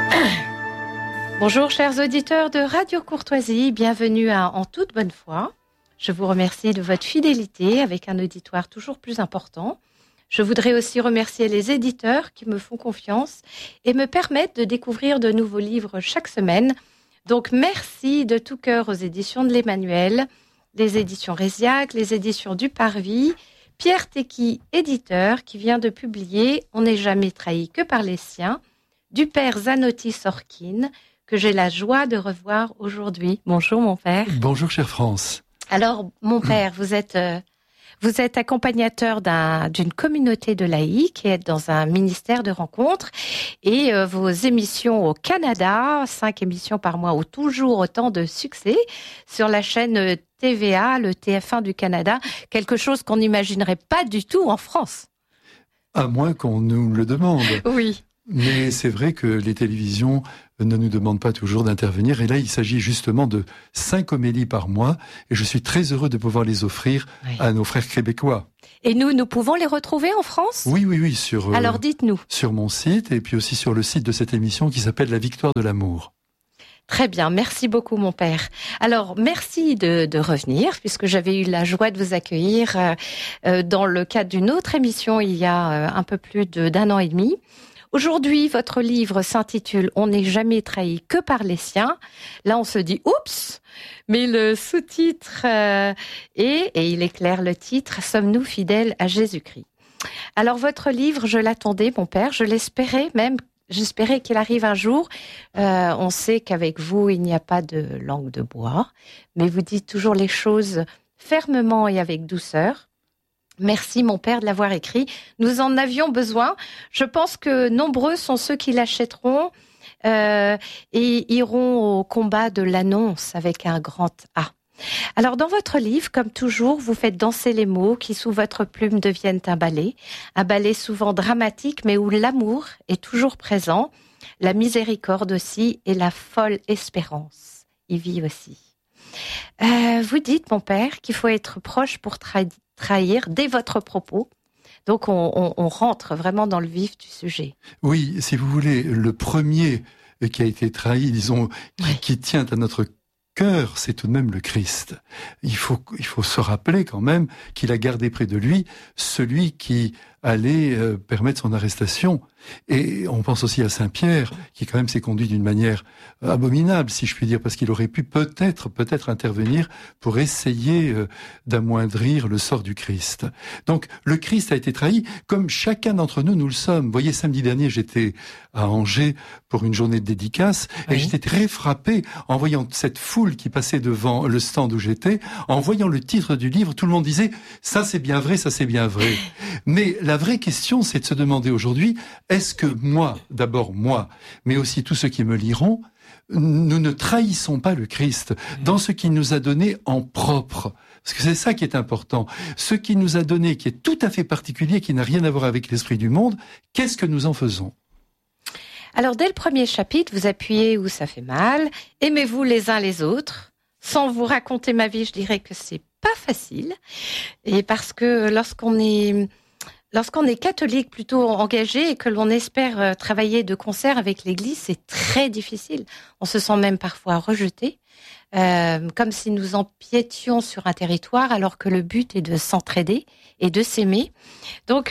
Bonjour chers auditeurs de Radio Courtoisie, bienvenue à En toute bonne foi. Je vous remercie de votre fidélité avec un auditoire toujours plus important. Je voudrais aussi remercier les éditeurs qui me font confiance et me permettent de découvrir de nouveaux livres chaque semaine. Donc merci de tout cœur aux éditions de l'Emmanuel, les éditions Résiac, les éditions du Parvis, Pierre Tecky, éditeur, qui vient de publier « On n'est jamais trahi que par les siens », du père Zanotti Sorkin, que j'ai la joie de revoir aujourd'hui. Bonjour mon père. Bonjour chère France. Alors mon père, vous êtes accompagnateur d'une communauté de laïcs et êtes dans un ministère de rencontres. Et vos émissions au Canada, 5 émissions par mois, ont toujours autant de succès sur la chaîne TVA, le TF1 du Canada, quelque chose qu'on n'imaginerait pas du tout en France. À moins qu'on nous le demande. Oui. Mais c'est vrai que les télévisions ne nous demandent pas toujours d'intervenir. Et là, il s'agit justement de 5 homélies par mois. Et je suis très heureux de pouvoir les offrir à nos frères québécois. Et nous pouvons les retrouver en France ? Oui. Alors dites-nous. Sur mon site et puis aussi sur le site de cette émission qui s'appelle La Victoire de l'amour. Très bien, merci beaucoup mon père. Alors merci de revenir puisque j'avais eu la joie de vous accueillir dans le cadre d'une autre émission il y a un peu plus d'un an et demi. Aujourd'hui, votre livre s'intitule « On n'est jamais trahi que par les siens ». Là, on se dit « Oups !» Mais le sous-titre et il éclaire le titre « Sommes-nous fidèles à Jésus-Christ ?» Alors, votre livre, je l'attendais, mon père, je l'espérais même. J'espérais qu'il arrive un jour. On sait qu'avec vous, il n'y a pas de langue de bois, mais vous dites toujours les choses fermement et avec douceur. Merci mon père de l'avoir écrit. Nous en avions besoin. Je pense que nombreux sont ceux qui l'achèteront et iront au combat de l'annonce avec un grand A. Alors dans votre livre, comme toujours, vous faites danser les mots qui sous votre plume deviennent un ballet souvent dramatique mais où l'amour est toujours présent, la miséricorde aussi et la folle espérance y vit aussi. Vous dites, mon père, qu'il faut être proche pour trahir dès votre propos. Donc on rentre vraiment dans le vif du sujet. Oui, si vous voulez, le premier qui a été trahi, disons, qui tient à notre cœur, c'est tout de même le Christ. Il faut se rappeler quand même qu'il a gardé près de lui celui qui allait permettre son arrestation. Et on pense aussi à Saint Pierre, qui quand même s'est conduit d'une manière abominable, si je puis dire, parce qu'il aurait pu peut-être intervenir pour essayer d'amoindrir le sort du Christ. Donc, le Christ a été trahi, comme chacun d'entre nous le sommes. Vous voyez, samedi dernier, j'étais à Angers pour une journée de dédicace, et j'étais très frappé en voyant cette foule qui passait devant le stand où j'étais, en voyant le titre du livre, tout le monde disait « ça c'est bien vrai, ça c'est bien vrai ». Mais la vraie question, c'est de se demander aujourd'hui, est-ce que d'abord moi, mais aussi tous ceux qui me liront, nous ne trahissons pas le Christ dans ce qu'il nous a donné en propre? Parce que c'est ça qui est important. Ce qu'il nous a donné, qui est tout à fait particulier, qui n'a rien à voir avec l'esprit du monde, qu'est-ce que nous en faisons? Alors, dès le premier chapitre, vous appuyez où ça fait mal. Aimez-vous les uns les autres. Sans vous raconter ma vie, je dirais que c'est pas facile. Et parce que lorsqu'on est catholique plutôt engagé et que l'on espère travailler de concert avec l'Église, c'est très difficile. On se sent même parfois rejeté, comme si nous empiétions sur un territoire alors que le but est de s'entraider et de s'aimer. Donc,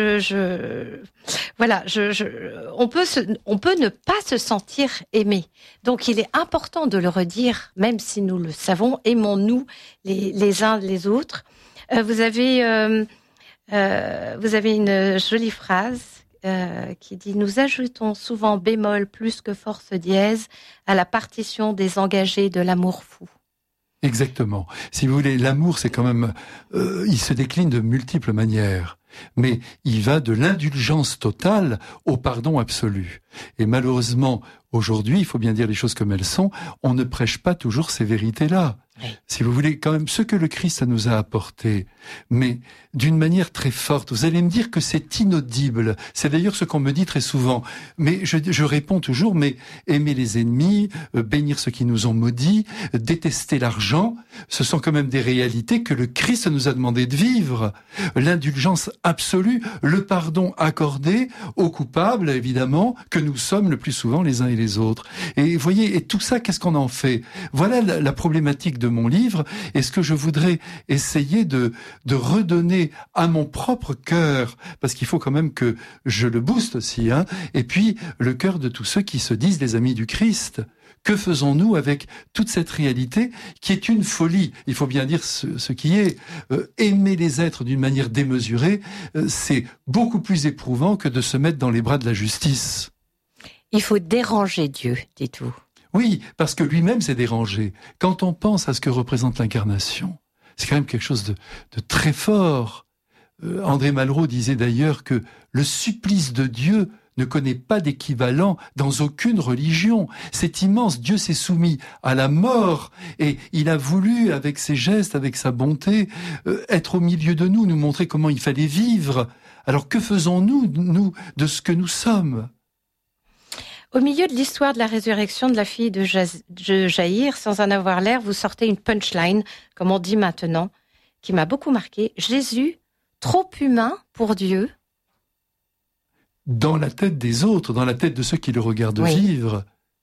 on peut ne pas se sentir aimé. Donc, il est important de le redire, même si nous le savons. Aimons-nous les uns les autres. Vous avez une jolie phrase qui dit « Nous ajoutons souvent bémol plus que force dièse à la partition des engagés de l'amour fou. » Exactement. Si vous voulez, l'amour, c'est quand même... il se décline de multiples manières. Mais il va de l'indulgence totale au pardon absolu. Et malheureusement, aujourd'hui, il faut bien dire les choses comme elles sont, on ne prêche pas toujours ces vérités-là. Oui. Si vous voulez, quand même, ce que le Christ nous a apporté, mais d'une manière très forte. Vous allez me dire que c'est inaudible. C'est d'ailleurs ce qu'on me dit très souvent. Mais je réponds toujours, mais aimer les ennemis, bénir ceux qui nous ont maudits, détester l'argent, ce sont quand même des réalités que le Christ nous a demandé de vivre. L'indulgence absolue, le pardon accordé aux coupables, évidemment, que nous sommes le plus souvent les uns et les autres. Et vous voyez, et tout ça, qu'est-ce qu'on en fait? Voilà la problématique de mon livre, et ce que je voudrais essayer de redonner à mon propre cœur, parce qu'il faut quand même que je le booste aussi, et puis le cœur de tous ceux qui se disent les amis du Christ. Que faisons-nous avec toute cette réalité qui est une folie? Il faut bien dire ce qui est. Aimer les êtres d'une manière démesurée, c'est beaucoup plus éprouvant que de se mettre dans les bras de la justice. Il faut déranger Dieu, dites-vous. Oui, parce que lui-même s'est dérangé. Quand on pense à ce que représente l'incarnation, c'est quand même quelque chose de très fort. André Malraux disait d'ailleurs que le supplice de Dieu ne connaît pas d'équivalent dans aucune religion. C'est immense. Dieu s'est soumis à la mort et il a voulu, avec ses gestes, avec sa bonté, être au milieu de nous, nous montrer comment il fallait vivre. Alors que faisons-nous, nous, de ce que nous sommes ? Au milieu de l'histoire de la résurrection de la fille de Jaïr, sans en avoir l'air, vous sortez une punchline, comme on dit maintenant, qui m'a beaucoup marqué. Jésus, trop humain pour Dieu. Dans la tête des autres, dans la tête de ceux qui le regardent vivre.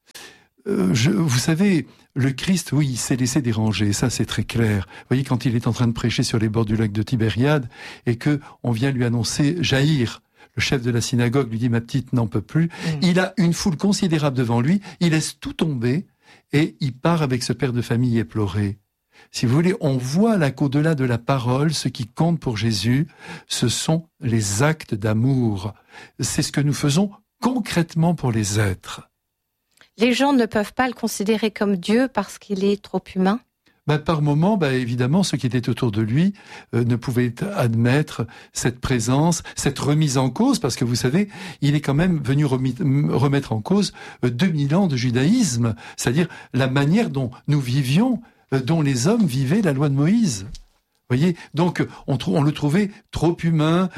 Vous savez, le Christ, oui, il s'est laissé déranger, ça c'est très clair. Vous voyez, quand il est en train de prêcher sur les bords du lac de Tibériade, et que on vient lui annoncer Jaïr, le chef de la synagogue lui dit « Ma petite n'en peut plus ». Il a une foule considérable devant lui, il laisse tout tomber et il part avec ce père de famille éploré. Si vous voulez, on voit là qu'au-delà de la parole, ce qui compte pour Jésus, ce sont les actes d'amour. C'est ce que nous faisons concrètement pour les êtres. Les gens ne peuvent pas le considérer comme Dieu parce qu'il est trop humain ? Par moment, évidemment, ceux qui étaient autour de lui ne pouvaient admettre cette présence, cette remise en cause, parce que vous savez, il est quand même venu remettre en cause 2000 ans de judaïsme, c'est-à-dire la manière dont nous vivions, dont les hommes vivaient la loi de Moïse. Vous voyez, donc on le trouvait trop humain,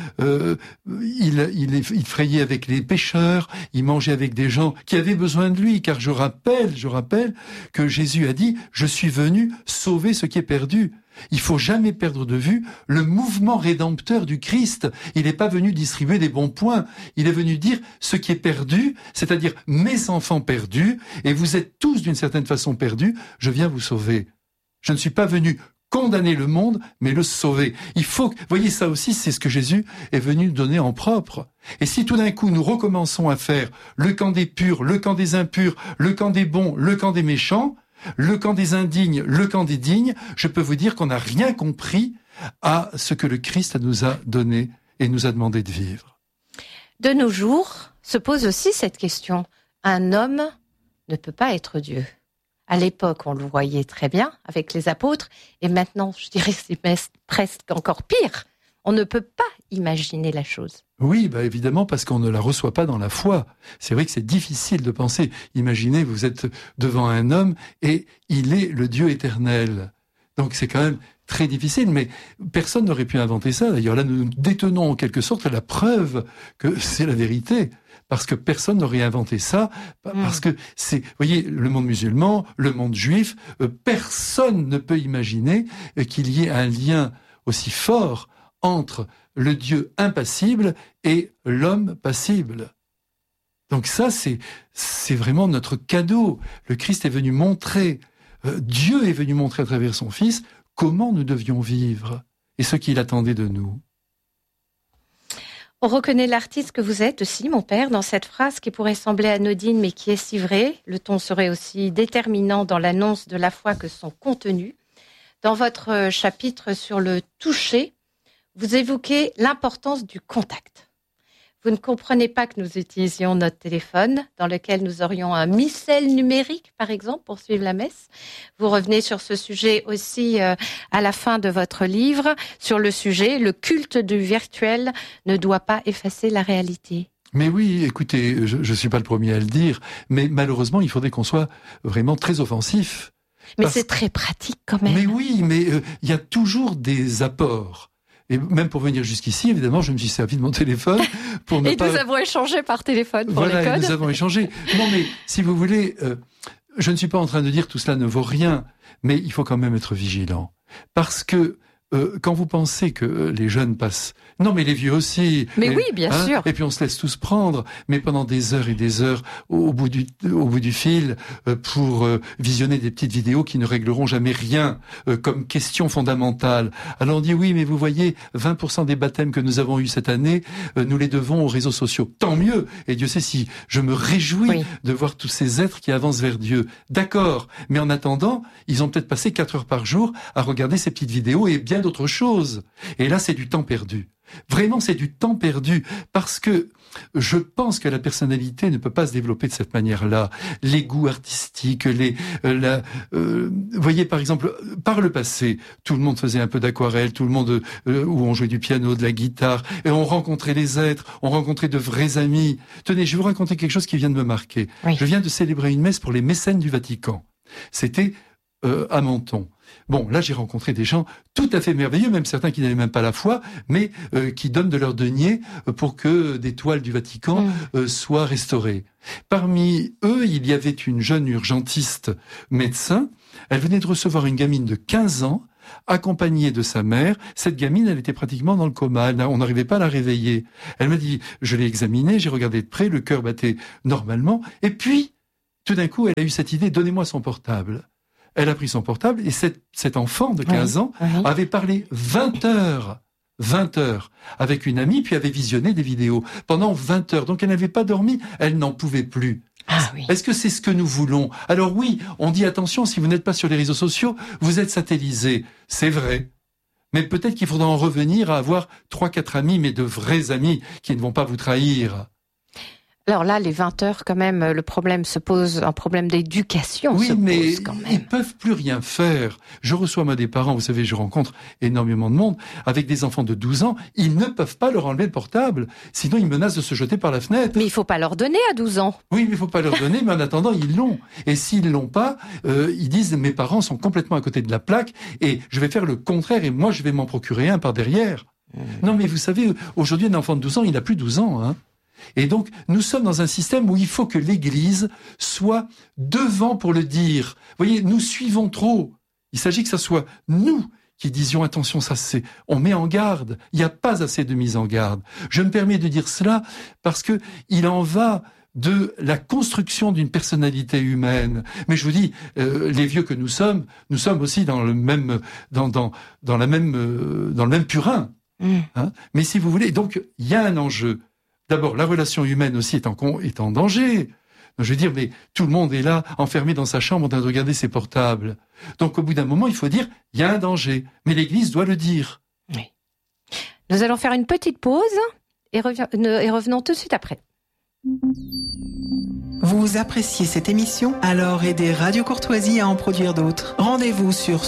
il frayait avec les pécheurs, il mangeait avec des gens qui avaient besoin de lui, car je rappelle que Jésus a dit « Je suis venu sauver ce qui est perdu ». Il faut jamais perdre de vue le mouvement rédempteur du Christ. Il n'est pas venu distribuer des bons points, il est venu dire ce qui est perdu, c'est-à-dire mes enfants perdus, et vous êtes tous d'une certaine façon perdus, je viens vous sauver. Je ne suis pas venu condamner le monde, mais le sauver. Il faut, vous voyez, ça aussi, c'est ce que Jésus est venu donner en propre. Et si tout d'un coup, nous recommençons à faire le camp des purs, le camp des impurs, le camp des bons, le camp des méchants, le camp des indignes, le camp des dignes, je peux vous dire qu'on n'a rien compris à ce que le Christ nous a donné et nous a demandé de vivre. De nos jours, se pose aussi cette question. Un homme ne peut pas être Dieu. À l'époque, on le voyait très bien avec les apôtres, et maintenant, je dirais que c'est presque encore pire. On ne peut pas imaginer la chose. Oui, évidemment, parce qu'on ne la reçoit pas dans la foi. C'est vrai que c'est difficile de penser. Imaginez, vous êtes devant un homme et il est le Dieu éternel. Donc c'est quand même très difficile, mais personne n'aurait pu inventer ça. D'ailleurs, là, nous détenons en quelque sorte la preuve que c'est la vérité. Parce que personne n'aurait inventé ça, parce que c'est, vous voyez, le monde musulman, le monde juif, personne ne peut imaginer qu'il y ait un lien aussi fort entre le Dieu impassible et l'homme passible. Donc ça, c'est vraiment notre cadeau. Le Christ est venu montrer, Dieu est venu montrer à travers son Fils comment nous devions vivre et ce qu'il attendait de nous. On reconnaît l'artiste que vous êtes aussi, mon père, dans cette phrase qui pourrait sembler anodine, mais qui est si vraie. Le ton serait aussi déterminant dans l'annonce de la foi que son contenu. Dans votre chapitre sur le toucher, vous évoquez l'importance du contact. Vous ne comprenez pas que nous utilisions notre téléphone, dans lequel nous aurions un missel numérique, par exemple, pour suivre la messe. Vous revenez sur ce sujet aussi à la fin de votre livre, sur le sujet « Le culte du virtuel ne doit pas effacer la réalité ». Mais oui, écoutez, je suis pas le premier à le dire, mais malheureusement, il faudrait qu'on soit vraiment très offensif. Mais c'est très pratique quand même. Mais oui, mais il y a toujours des apports. Et même pour venir jusqu'ici, évidemment, je me suis servi de mon téléphone pour ne et pas... nous avons échangé par téléphone pour voilà, les codes. Et nous avons échangé. Non, mais si vous voulez, je ne suis pas en train de dire tout cela ne vaut rien, mais il faut quand même être vigilant. Parce que quand vous pensez que les jeunes passent... Non, mais les vieux aussi. Mais oui, bien sûr. Et puis on se laisse tous prendre, mais pendant des heures et des heures au bout du fil pour visionner des petites vidéos qui ne régleront jamais rien comme question fondamentale. Alors on dit oui, mais vous voyez, 20% des baptêmes que nous avons eus cette année, nous les devons aux réseaux sociaux. Tant mieux. Et Dieu sait si je me réjouis de voir tous ces êtres qui avancent vers Dieu. D'accord. Mais en attendant, ils ont peut-être passé 4 heures par jour à regarder ces petites vidéos et bien d'autres choses. Et là, c'est du temps perdu. Vraiment, c'est du temps perdu parce que je pense que la personnalité ne peut pas se développer de cette manière-là. Les goûts artistiques, vous voyez, par exemple, par le passé, tout le monde faisait un peu d'aquarelle, tout le monde où on jouait du piano, de la guitare, et on rencontrait les êtres, on rencontrait de vrais amis. Tenez, je vais vous raconter quelque chose qui vient de me marquer. Oui. Je viens de célébrer une messe pour les mécènes du Vatican. C'était à Menton. Bon, là, j'ai rencontré des gens tout à fait merveilleux, même certains qui n'avaient même pas la foi, mais qui donnent de leur denier pour que des toiles du Vatican soient restaurées. Parmi eux, il y avait une jeune urgentiste médecin. Elle venait de recevoir une gamine de 15 ans, accompagnée de sa mère. Cette gamine, elle était pratiquement dans le coma. On n'arrivait pas à la réveiller. Elle m'a dit, je l'ai examinée, j'ai regardé de près, le cœur battait normalement. Et puis, tout d'un coup, elle a eu cette idée, donnez-moi son portable. Elle a pris son portable et cet enfant de 15 ans avait parlé 20 heures avec une amie, puis avait visionné des vidéos pendant 20 heures. Donc elle n'avait pas dormi, elle n'en pouvait plus. Ah oui. Est-ce que c'est ce que nous voulons? Alors oui, on dit attention, si vous n'êtes pas sur les réseaux sociaux, vous êtes satellisé. C'est vrai. Mais peut-être qu'il faudra en revenir à avoir 3-4 amis, mais de vrais amis qui ne vont pas vous trahir. Alors là, les 20 heures, quand même, le problème se pose, un problème d'éducation se pose quand même. Ils peuvent plus rien faire. Je reçois moi des parents, vous savez, je rencontre énormément de monde, avec des enfants de 12 ans, ils ne peuvent pas leur enlever le portable, sinon ils menacent de se jeter par la fenêtre. Mais il faut pas leur donner à 12 ans. Oui, mais il faut pas leur donner, mais en attendant, ils l'ont. Et s'ils l'ont pas, ils disent, mes parents sont complètement à côté de la plaque, et je vais faire le contraire, et moi je vais m'en procurer un par derrière. Non, mais vous savez, aujourd'hui, un enfant de 12 ans, il n'a plus 12 ans, hein. Et donc, nous sommes dans un système où il faut que l'Église soit devant pour le dire. Vous voyez, nous suivons trop. Il s'agit que ça soit nous qui disions attention, on met en garde. Il n'y a pas assez de mise en garde. Je me permets de dire cela parce que il en va de la construction d'une personnalité humaine. Mais je vous dis, les vieux que nous sommes aussi dans le même, dans le même purin. Hein. Mais si vous voulez, donc, il y a un enjeu. D'abord, la relation humaine aussi est en danger. Je veux dire, mais tout le monde est là, enfermé dans sa chambre en train de regarder ses portables. Donc, au bout d'un moment, il faut dire, il y a un danger. Mais l'Église doit le dire. Oui. Nous allons faire une petite pause et revenons tout de suite après. Vous appréciez cette émission? Alors aidez Radio Courtoisie à en produire d'autres. Rendez-vous sur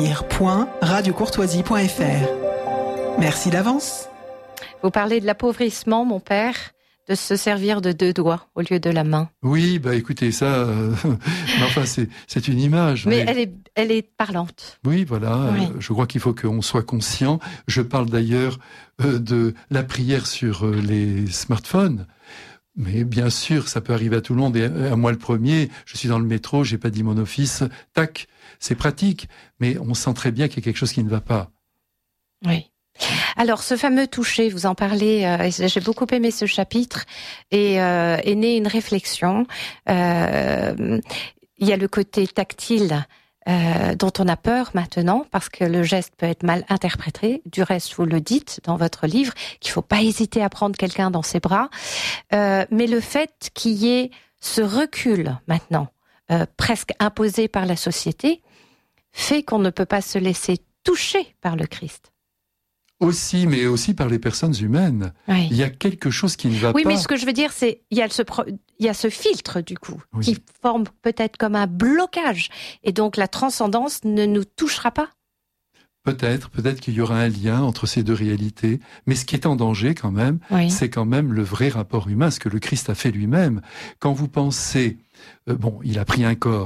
soutenir.radiocourtoisie.fr. Merci d'avance. Vous parlez de l'appauvrissement, mon père, de se servir de 2 doigts au lieu de la main. Oui, bah écoutez, ça, enfin c'est une image. Mais elle est parlante. Oui, voilà. Oui. Je crois qu'il faut qu'on soit conscient. Je parle d'ailleurs de la prière sur les smartphones. Mais bien sûr, ça peut arriver à tout le monde, et à moi le premier. Je suis dans le métro, j'ai pas dit mon office, tac, c'est pratique. Mais on sent très bien qu'il y a quelque chose qui ne va pas. Oui. Alors, ce fameux toucher, vous en parlez, j'ai beaucoup aimé ce chapitre, et est née une réflexion. Il y a le côté tactile dont on a peur maintenant, parce que le geste peut être mal interprété. Du reste, vous le dites dans votre livre, qu'il faut pas hésiter à prendre quelqu'un dans ses bras. Mais le fait qu'il y ait ce recul maintenant, presque imposé par la société, fait qu'on ne peut pas se laisser toucher par le Christ. Aussi, mais aussi par les personnes humaines. Oui. Il y a quelque chose qui ne va pas. Oui, mais ce que je veux dire, c'est il y a ce filtre du coup qui forme peut-être comme un blocage, et donc la transcendance ne nous touchera pas. Peut-être qu'il y aura un lien entre ces deux réalités, mais ce qui est en danger quand même, c'est quand même le vrai rapport humain, ce que le Christ a fait lui-même. Quand vous pensez, il a pris un corps.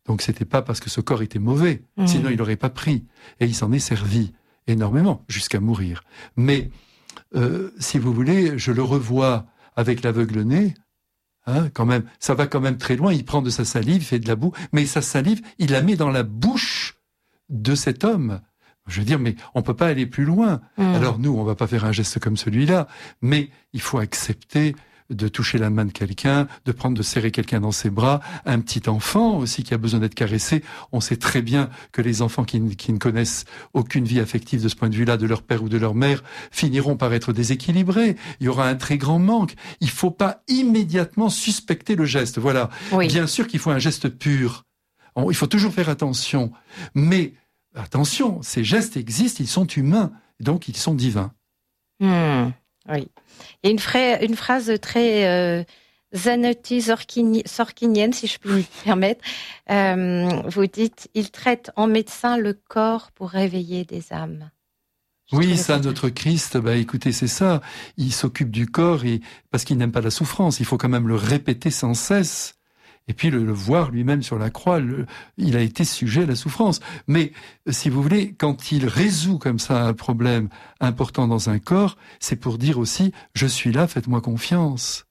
Donc c'était pas parce que ce corps était mauvais, sinon il n'aurait pas pris. Et il s'en est servi énormément, jusqu'à mourir. Mais, si vous voulez, je le revois avec l'aveugle-né, quand même, ça va quand même très loin, il prend de sa salive, il fait de la boue, mais sa salive, il la met dans la bouche de cet homme. Je veux dire, mais on peut pas aller plus loin. Alors nous, on va pas faire un geste comme celui-là, mais il faut accepter de toucher la main de quelqu'un, de serrer quelqu'un dans ses bras, un petit enfant aussi qui a besoin d'être caressé. On sait très bien que les enfants qui ne connaissent aucune vie affective de ce point de vue-là, de leur père ou de leur mère, finiront par être déséquilibrés. Il y aura un très grand manque. Il faut pas immédiatement suspecter le geste. Voilà. Oui. Bien sûr qu'il faut un geste pur. Il faut toujours faire attention. Mais attention, ces gestes existent, ils sont humains, donc ils sont divins. Oui. Il y a une phrase très Zanotti sorkinienne, si je puis me permettre. Vous dites, il traite en médecin le corps pour réveiller des âmes. Oui, ça, notre Christ, écoutez, c'est ça. Il s'occupe du corps parce qu'il n'aime pas la souffrance. Il faut quand même le répéter sans cesse. Et puis le voir lui-même sur la croix, il a été sujet à la souffrance. Mais si vous voulez, quand il résout comme ça un problème important dans un corps, c'est pour dire aussi, je suis là, faites-moi confiance.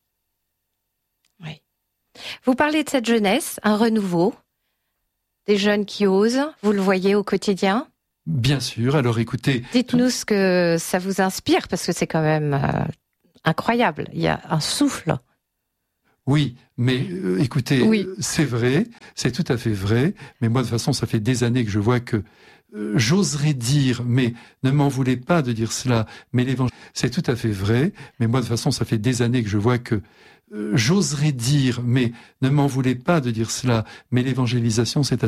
Oui. Vous parlez de cette jeunesse, un renouveau, des jeunes qui osent, vous le voyez au quotidien ? Bien sûr, alors écoutez... Dites-nous ce que ça vous inspire, parce que c'est quand même incroyable, il y a un souffle. Oui, mais écoutez, c'est vrai, c'est tout à fait vrai, mais moi de toute façon, ça fait des années que je vois que j'oserais dire, mais ne m'en voulez pas de dire cela, mais l'évangile, c'est tout à fait vrai, mais moi de toute façon, ça fait des années que je vois que j'oserais dire, mais ne m'en voulez pas de dire cela, mais l'évangélisation, c'est